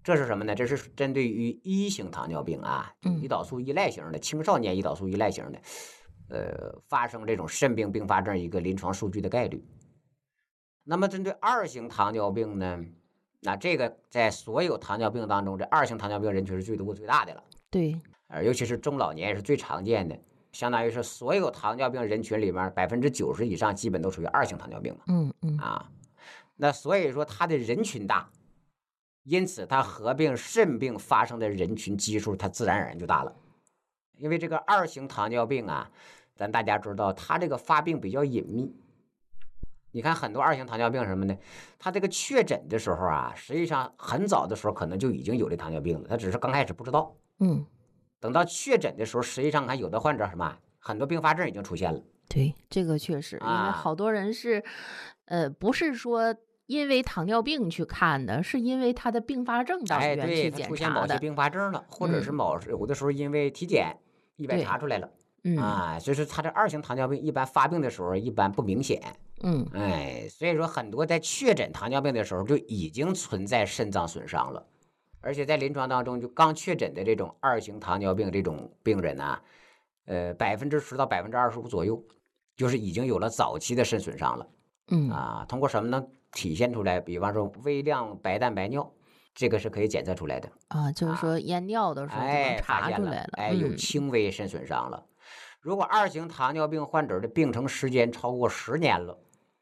这是什么呢？这是针对于1型糖尿病啊，胰岛素依赖型的青少年胰岛素依赖型的，发生这种肾病并发症一个临床数据的概率。那么针对2型糖尿病呢，那这个在所有糖尿病当中，这2型糖尿病人群是最多最大的了。 对， 尤其是中老年也是最常见的，相当于是所有糖尿病人群里面90%以上基本都属于2型糖尿病嘛。啊，那所以说它的人群大，因此它合并肾病发生的人群基数它自然而然就大了。因为这个2型糖尿病啊，咱大家知道它这个发病比较隐秘。你看很多2型糖尿病什么呢？他这个确诊的时候啊，实际上很早的时候可能就已经有这糖尿病了，他只是刚开始不知道。等到确诊的时候，实际上看有的患者什么，很多并发症已经出现了。 对，这个确实，因为好多人是，不是说因为糖尿病去看的，是因为他的并发症到医院对， 去检他出现查的。 某些并发症了，或者是有的时候因为体检意外对， 查出来了。所以说他这2型糖尿病一般发病的时候一般不明显。所以说很多在确诊糖尿病的时候就已经存在肾脏损伤了，而且在临床当中就刚确诊的这种2型糖尿病这种病人啊，10%到25%左右，就是已经有了早期的肾损伤了。通过什么能体现出来？比方说微量白蛋白尿，这个是可以检测出来的。 就是说验尿的时候就能发现了， 查出来了。 有轻微肾损伤了。如果2型糖尿病患者的病程时间超过10年了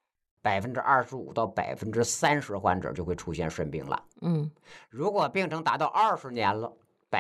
，25%到30%患者就会出现肾病了。如果病程达到20年了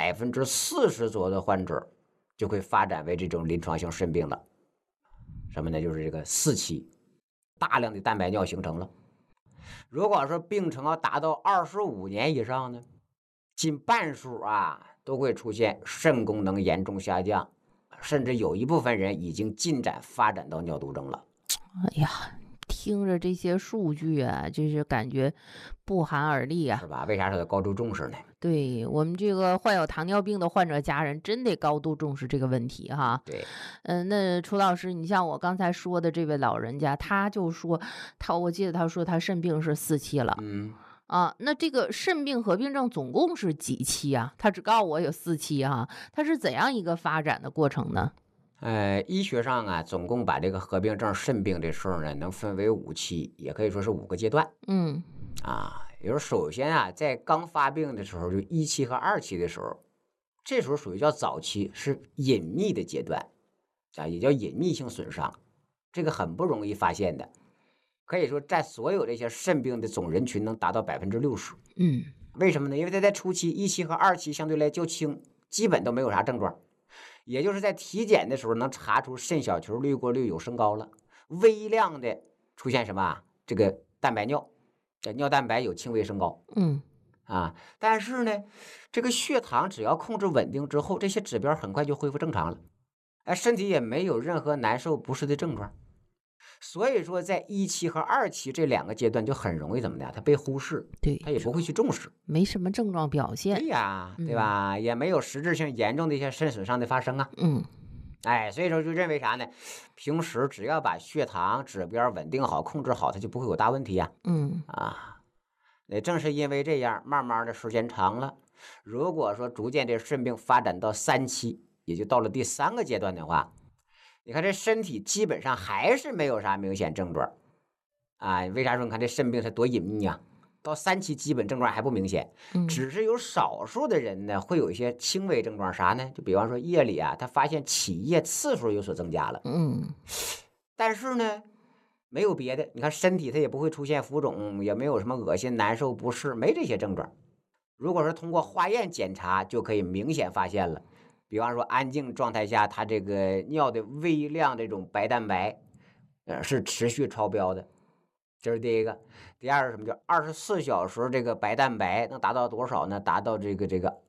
，40%左右的患者就会发展为这种临床性肾病了。什么呢？就是这个4期，大量的蛋白尿形成了。如果说病程要达到25年以上呢，近半数都会出现肾功能严重下降，甚至有一部分人已经进展发展到尿毒症了。 哎呀，听着这些数据啊，就是感觉不寒而栗啊， 是吧？为啥说得高度重视呢？ 对，我们这个患有糖尿病的患者家人真得高度重视这个问题哈。 对， 那楚老师，你像我刚才说的这位老人家，他就说我记得他说他肾病是4期了。那这个肾病合并症总共是几期啊？他只告诉我有4期哈，它是怎样一个发展的过程呢？ 医学上总共把这个合并症肾病这事儿呢，能分为5期，也可以说是5个阶段。也就是首先在刚发病的时候，就1期和2期的时候，这时候属于叫早期，是隐秘的阶段也叫隐秘性损伤，这个很不容易发现的，可以说占所有这些肾病的总人群能达到60%。为什么呢？因为它在初期1期和2期相对来较轻，基本都没有啥症状，也就是在体检的时候能查出肾小球滤过率有升高了，微量的出现什么这个蛋白尿，尿蛋白有轻微升高。但是呢，这个血糖只要控制稳定之后，这些指标很快就恢复正常了，身体也没有任何难受不适的症状。所以说在1期和2期这2个阶段就很容易怎么的，它被忽视， 对， 它也不会去重视， 没什么症状表现。 对呀，对吧？也没有实质性严重的一些肾损伤的发生啊。所以说就认为啥呢？平时只要把血糖指标稳定好、控制好，它就不会有大问题呀。也正是因为这样，慢慢的时间长了，如果说逐渐这肾病发展到3期，也就到了第3个阶段的话，你看这身体基本上还是没有啥明显症状为啥说你看这肾病它多隐秘啊？到3期基本症状还不明显，只是有少数的人呢会有一些轻微症状，啥呢？就比方说夜里他发现起夜次数有所增加了，但是呢没有别的，你看身体它也不会出现浮肿，也没有什么恶心难受不适，没这些症状。如果说通过化验检查就可以明显发现了，比方说安静状态下它这个尿的微量这种白蛋白是持续超标的，这是第一个。第二是什么？叫24小时这个白蛋白能达到多少呢？达到这个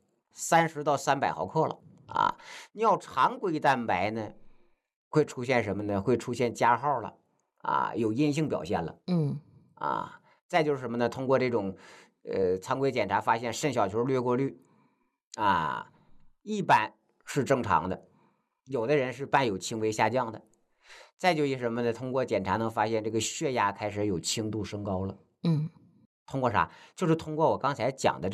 30到300毫克了尿常规蛋白呢会出现什么呢？会出现加号了有阴性表现了。再就是什么呢？通过这种常规检查发现肾小球滤过率一般是正常的，有的人是伴有轻微下降的。再就一什么呢？通过检查能发现这个血压开始有轻度升高了。通过啥？就是通过我刚才讲的